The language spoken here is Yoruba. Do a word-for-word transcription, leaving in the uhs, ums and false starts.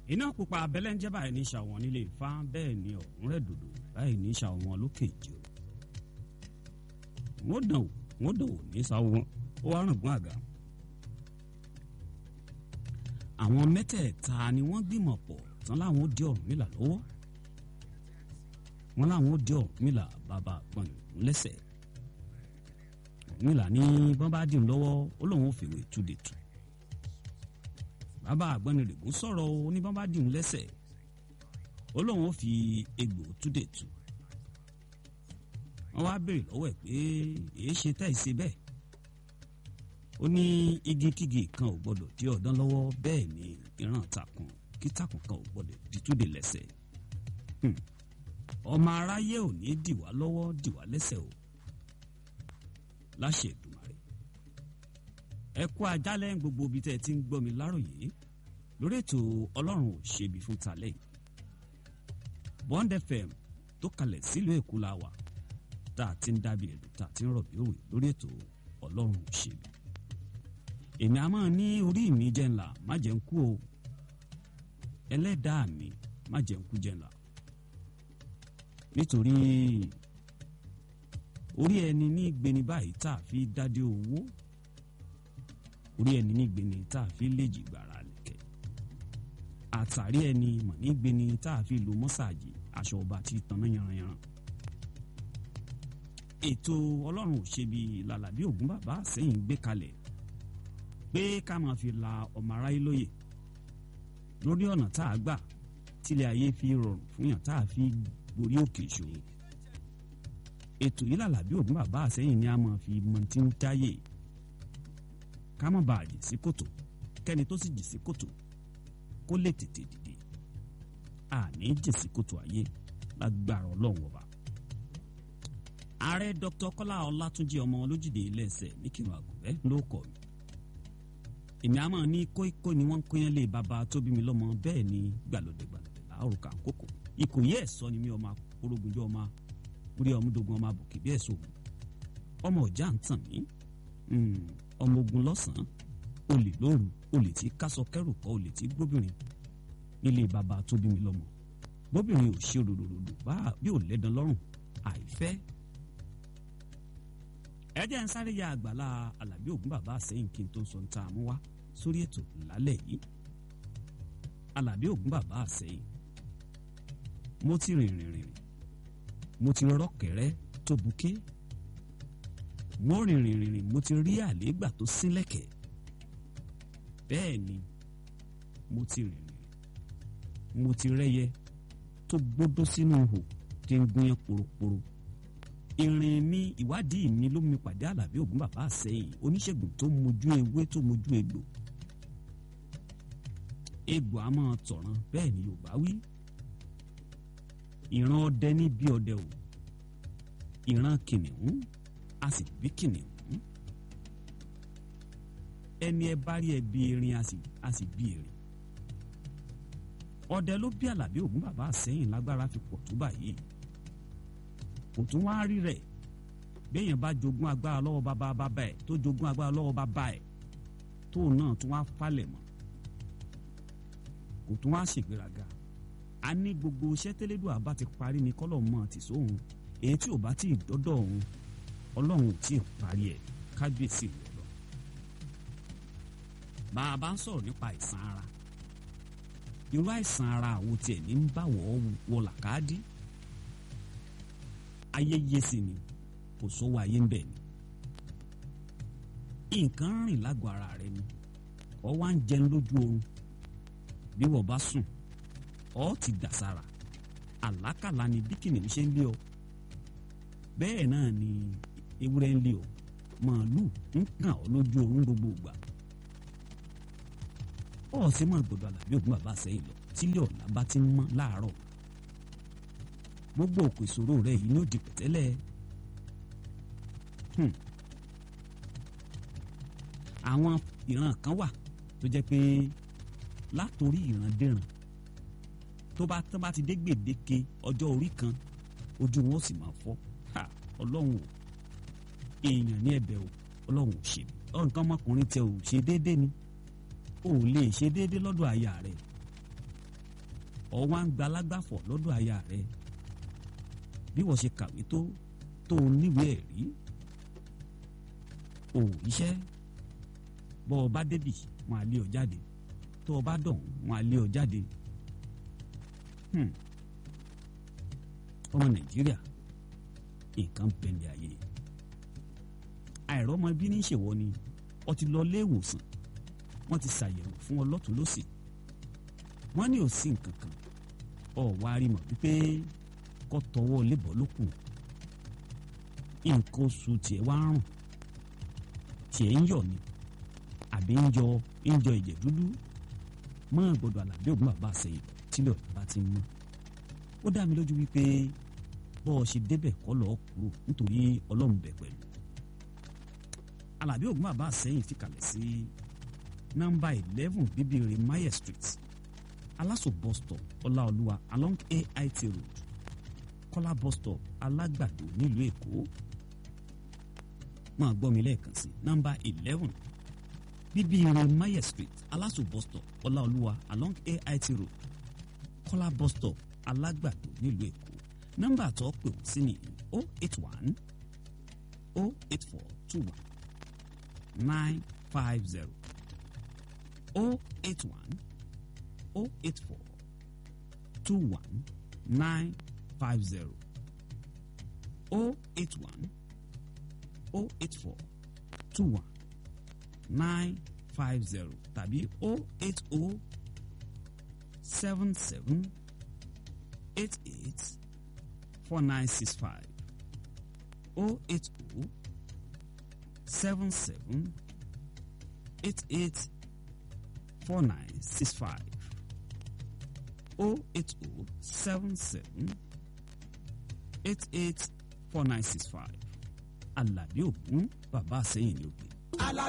iná pupa abẹ́lẹ́ ń jẹ́ báyìí ní ṣàwọn nílé Ifá bẹ́ẹ̀ ni ọ̀hún rẹ̀ dòdò báyìí ní ṣàwọn lókè ìjọ. wọ́n dàn wọ́n dàn ní ṣàwọn ó wá ràn gún àga. àwọn mẹ́tẹ̀ẹ̀ta ni wọ́n gbìmọ̀ pọ̀ tán láwọn ó dé Ọ̀rúnmìlà lọ́wọ́. wọ́n láwọn ó dé Ọ̀rúnmìlà bàbá àpọ̀nì lẹ́sẹ̀. Ọ̀rúnmìlà ní bọ́n bá dì ń lọ́wọ́ ó lóun ó fèrè túde tù. bàbá Àgbọnnìrègún sọ̀rọ̀ oníbọ́n bá dì ń lẹ́sẹ̀ ó lóun ó fi egbò túde tù. wọ́n wá béèrè lọ́wọ́ ẹ̀ pé èé ṣe tẹ́ ìṣe bẹ́ẹ̀. ó ní igikígi kan ò gbọ́dọ̀ dí ọ̀dán lọ́wọ́ bẹ́ẹ̀ ni ìran takùn kí takùn kan ò gbọ́dọ̀ di túde lẹ́sẹ̀. ọmọ aráyé ò ní dìwà lọ́wọ́ dìwà lẹ́sẹ̀ o láṣẹ Èdùmàrè. ẹ kú ajálẹ̀ gbogbo ibi tẹ́ ẹ ti ń gbọ́ mi láròyé lórí ètò Ọlọ́run ò ṣebi fún talẹ́ yìí. Bond F M tó kalẹ̀ sílùú Èkó la wà tá a ti ń dábì ẹ̀dùn tá a ti ń rọ̀bì òwe lórí ètò Ọlọ́run ò ṣebi. èmi a máa ní orí mi jẹ́ ńlá má jẹ́ ń kú o ẹlẹ́dàá mi má jẹ́ ń kú jẹ́ ńlá nítorí orí ẹni ní gbeni báyìí tá a fi dádé owó orí ẹni ní gbeni tá a fi léjì gbàrà lẹ̀kẹ̀ àtàrí ẹni mọ̀ ní gbeni tá a fi lo mọ́sàájì aṣọ ọba tí tanná yanranyanran. ètò Ọlọ́run ò ṣebi làlàbí Ògún bàbá Àsẹ́yìn gbé kalẹ̀ pé ká máa fi la ọmọ aráyé lóye lórí ọ̀nà tá a gbà tílé ayé fi rọrùn fún yàn tá a fi borí òkè ìṣòro. ètò yìí làlàbí Ògún bàbá Àsẹ́yìn ni a máa fi mọ tí ń táyè ká má bàa jì sí kòtò kẹ́ni tó sì jì sí kòtò kó lè tètè dìde àní jì sí kòtò ayé lágbára Ọlọ́run ọba. ààrẹ Dr. Kọ́lá Ọlátúnjí ọmọ olójúde ilé-ẹsẹ̀ ní kírun àgùnbẹ́ ló kọ̀ mí. èmi a máa ní kóíkó ni wọ́n ń kóyán lé bàbá tó bí mi lọ́mọ bẹ́ẹ̀ ni gbàlódé gbàlódé láàrú kàńkókò ìkòyí ẹ̀sọ́ ni mi ọmọ orógunjọ́ ọmọ orí ọmọdógún ọmọ àbòkè bí ẹ̀sọ́ ògùn ọmọ ọjà ń tàn mí ọmọ ogun lọ́sàn-án olè lóru olè tí kásọ kẹrù kọ olè tí gbóbìnrin nílé bàbá tó bí mi lọ́mọ gbóbìnrin ò ṣe ròdòdòdò bá bí ò lẹ́dàn lọ́rùn àìfẹ́. ẹ jẹ́ ń sáré ya àgbàlá Àlàbí Ògún bàbá Àsẹ́yìn kí n tó sọ ń ta àmú wá sórí ètò lálẹ́ yìí. Àlàbí Ògún bàbá Àsẹ́yìn mo ti rìn rìn rìn mo ti rọ́kẹ̀rẹ́ tó buké mo rìn rìn rìn mo ti rí àlégbà tó sílẹ̀kẹ̀ bẹ́ẹ̀ ni mo ti rìn rìn mo ti rẹ́yẹ tó gbódó sínú ihò tí ń gúnyán poroporo. ìrìn mi ìwádìí mi ló mi pàdé Àlàbí Ògún bàbá Àsẹ́yìn oníṣègùn tó mojú ewé tó mojú egbò. egbò a máa tọ̀ràn bẹ́ẹ̀ ni Yorùbá wí. ìran ọdẹ ní bí ọdẹ o ìran kìnìún a sì bí kìnìún. ẹni ẹ bá rí ẹ bí erin a sì bí erin. ọdẹ ló bí Àlàbí Ògún bàbá Àsẹ́yìn lágbára fi pọ̀ tó báyìí. kò tún wá rí rẹ̀ béèyàn bá jogún agbára lọ́wọ́ bàbá bàbá ẹ̀ tó jogún agbára lọ́wọ́ bàbá ẹ̀ tóun náà tún wá falẹ̀ mọ́ kò tún wá ṣègbéraga. a ní gbogbo iṣẹ́ tẹ́lẹ́dùn àbá ti parí ní kọ́lọ̀ mọ́ ti sóhun èyí tí ò bá tí ì dọ́dọ̀ òun Ọlọ́run ò tí ì parí ẹ̀ kábíyèsí rẹ̀ lọ. bá a bá ń sọ̀rọ̀ nípa àìsàn ara irú àìsàn ara àwọn tiẹ̀ ní ń bá wọ́ wọ làkàdí ayẹyẹ sí ni kò sówó ayé ń bẹ̀ ni. nǹkan rìn lágọ̀ọ́ ara rẹ ni ọ wá ń jẹun lójú oorun bí wọ́n bá sùn ọ ti dà sára àlákàlà ni bí kìnìún ṣe ń lé ọ bẹ́ẹ̀ náà ni ewúrẹ́ ń lé ọ màálù ń kàn ọ lójú oorun gbogbo ìgbà. ọ ṣe máa gbọ́dọ̀ Àlàbí Ògún bàbá Àsẹ́yìn lọ tílé ọ̀la bá ti ń mọ́ láàárọ̀ gbogbo òkú ìṣòro rẹ yìí ló di pẹ̀tẹ́lẹ̀. àwọn ìran kan wà tó jẹ́ pé látòrí ìran dèràn tó bá tó bá ti dé gbèdéke ọjọ́ orí kan ojú wọn ó sì máa fọ́ Ọlọ́run o èèyàn ní ẹ̀bẹ̀ o Ọlọ́run ò ṣe nǹkan ọmọkùnrin tẹ ò ṣe déédéé ni o ò lè ṣe déédéé lọ́dọ̀ aya rẹ̀ ọwọ́ à ń gba alágbàfọ̀ lọ́dọ̀ aya rẹ̀ bí wọ́n ṣe kàwé tó tó níwèé ẹ̀rí ò iṣẹ́ bọ́ ọ bá débì wọn á lé ọ jáde tó o bá dọ̀hún wọn á lé ọ jáde ọmọ Nàìjíríà nǹkan bẹ̀lẹ̀ ayé àìrọ́mọ bí ní ṣèwọ ni ọ ti lọ ilé ìwòsàn wọ́n ti ṣàyẹ̀wò fún ọ lọ́tún lọ́sì wọ́n ní ò sí nǹkan kan ọ wá rí mọ̀ wípé kọ́ tọwọ́ lébọ̀ ló kù nǹkan oṣù tiẹ̀ wá rùn tiẹ̀ ń yọ̀ ni àbí ń jọ ń jọ ìjẹ̀ dúdú mọ́ gbọ́dọ̀ Àlàbí Ògún bàbá àṣeyìn tílẹ̀ ọ̀dọ́ ti mú ó dá mi lójú wípé bọ́ ọ ṣe débẹ̀ kọ́ lọ́ọ́ kúrò nítorí Ọlọ́run bẹ̀ pẹ̀lú Àlàbí Ògún bàbá àṣeyìn fi kalẹ̀ sí nọ́mbà eleven bíbíire Maye Street Aláṣọ bus stop Ọláolúwa along A I T road Kọ́lá bus stop Alágbàdo nílùú Èkó máa gbọ́ mi lẹ́ẹ̀kan sí nọ́mbà eleven bíbíire Maye Street Aláṣọ bus stop Ọláolúwa along A I T road Kọ́lá bus stop Alágbàdo nílùú Èkó nọ́mbà tó pè wọ́n sí ní oh eight one oh eight four two one nine five zero oh eight one oh eight four two one nine five zero oh eight one oh eight four two one nine five zero tàbí oh eight oh seven seven eight eight four nine six five oh eight oh seven seven eight eight four nine six five oh eight oh seven seven eight eight four nine six five Àlàbí Ògún bàbá àṣeyìn ni ó pè.